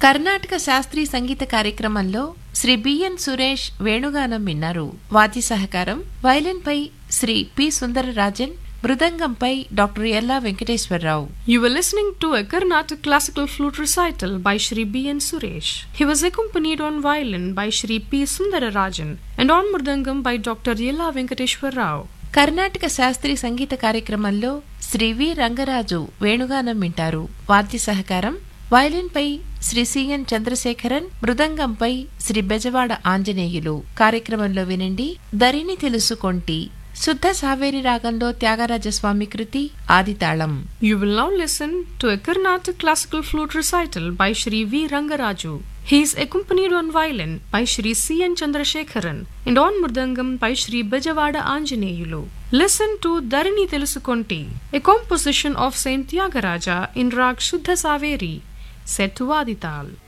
కర్ణాటక శాస్త్రీయ సంగీత కార్యక్రమంలో శ్రీ బిఎన్ సురేష్ వేణుగానం విన్నారు. వాద్య సహకారం వయలిన్పై Shri P Sundararajan, మృదంగంపై doctor Ella Venkateswararao. You were listening to a Carnatic classical flute recital by Shri B.N. Suresh. He was accompanied on violin by Shri P. Sundararajan and on mridangam by Dr. Yella Venkateshwar Rao. Karnataka శాస్త్రీయ సంగీత కార్యక్రమంలో శ్రీ వి రంగరాజు వేణుగానం వింటారు. వాద్య సహకారం వయలిన్పై Shri CN Chandrasekaran, మృదంగంపై Shri Bezawada Anjaneyulu. కార్యక్రమంలో వినండి దరిని తెలుసుకొంటి, శుద్ధ సావేరి రాగంలో త్యాగరాజస్వామి కృతి, ఆదితాళం. You will now listen to a Carnatic classical flute recital by Shri V. Rangaraju. He is accompanied on violin by Shri C.N. Chandrasekharan and on mridangam by Shri Bejavada Anjaneyulu. Listen to Dharini Telusukonti, a composition of Saint Tyagaraja in Rag Shuddha Saveri, set to Adital.